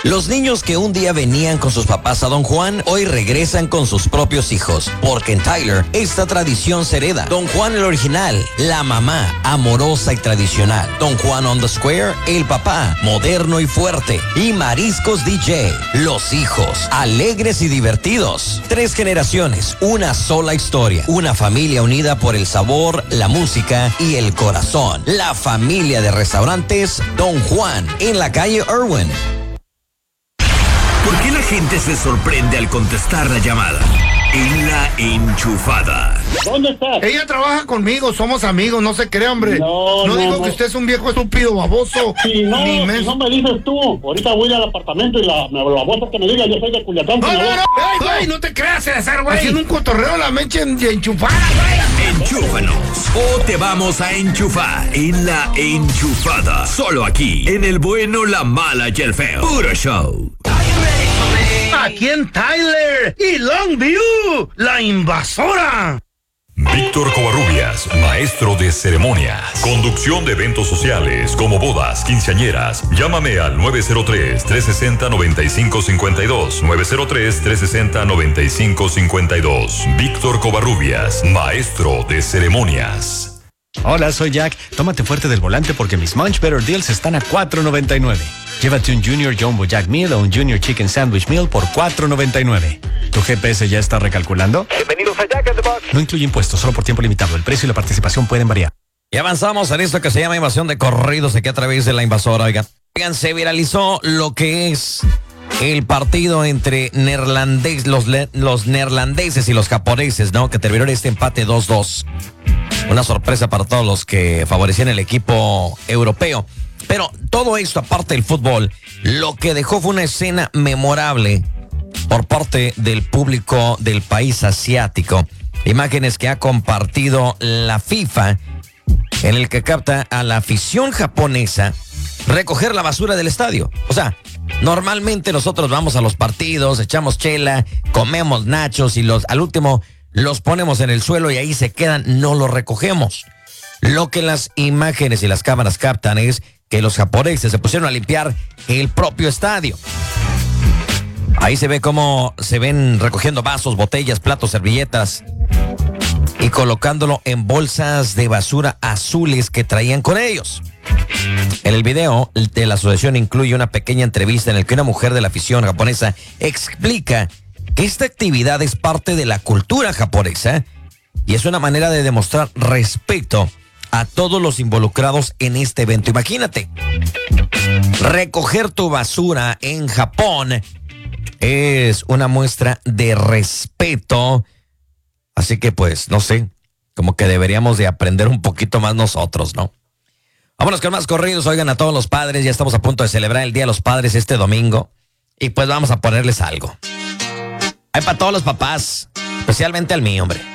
Los niños que un día venían con sus papás a Don Juan, hoy regresan con sus propios hijos, porque en Tyler esta tradición se hereda. Don Juan el original, la mamá, amorosa y tradicional. Don Juan on the Square, el papá, moderno y fuerte. Y Mariscos DJ, los hijos, alegres y divertidos. 3 generaciones, una sola historia. Una familia unida por el sabor, la música y el corazón. La familia de restaurantes Don Juan, en la calle Irwin. ¿Por qué la gente se sorprende al contestar la llamada? En La Enchufada. ¿Dónde estás? Ella trabaja conmigo, somos amigos, no se cree, hombre. No digo que usted es un viejo estúpido, baboso. Si no me dices tú, ahorita voy al apartamento y la babosa que me diga, yo soy de Culiacán. No te creas, César, güey. Haciendo un cotorreo la mecha enchufada, güey. Enchúfanos o te vamos a enchufar en La Enchufada. Solo aquí, en el bueno, la mala y el feo. Puro show. Aquí en Tyler y Longview, la invasora. Víctor Covarrubias, maestro de ceremonias. Conducción de eventos sociales como bodas, quinceañeras. Llámame al 903-360-9552. 903-360-9552. Víctor Covarrubias, maestro de ceremonias. Hola, soy Jack. Tómate fuerte del volante porque mis Munch Better Deals están a $4.99. Llévate un Junior Jumbo Jack Meal o un Junior Chicken Sandwich Meal por $4.99. ¿Tu GPS ya está recalculando? Bienvenidos a Jack in the Box. No incluye impuestos, solo por tiempo limitado. El precio y la participación pueden variar. Y avanzamos en esto que se llama invasión de corridos aquí a través de la invasora. Oigan, se viralizó lo que es el partido entre los neerlandeses y los japoneses, ¿no? Que terminó en este empate 2-2. Una sorpresa para todos los que favorecían el equipo europeo. Pero todo esto, aparte del fútbol, lo que dejó fue una escena memorable por parte del público del país asiático. Imágenes que ha compartido la FIFA, en el que capta a la afición japonesa recoger la basura del estadio. O sea, normalmente nosotros vamos a los partidos, echamos chela, comemos nachos y al último los ponemos en el suelo y ahí se quedan, no los recogemos. Lo que las imágenes y las cámaras captan es que los japoneses se pusieron a limpiar el propio estadio. Ahí se ve cómo se ven recogiendo vasos, botellas, platos, servilletas y colocándolo en bolsas de basura azules que traían con ellos. En el video de la asociación incluye una pequeña entrevista en la que una mujer de la afición japonesa explica que esta actividad es parte de la cultura japonesa y es una manera de demostrar respeto a todos los involucrados en este evento. Imagínate, recoger tu basura en Japón es una muestra de respeto. Así que pues, no sé, como que deberíamos de aprender un poquito más nosotros, ¿no? Vámonos con más corridos. Oigan, a todos los padres, ya estamos a punto de celebrar el Día de los Padres este domingo. Y pues vamos a ponerles algo. Hay para todos los papás, especialmente al mío, hombre.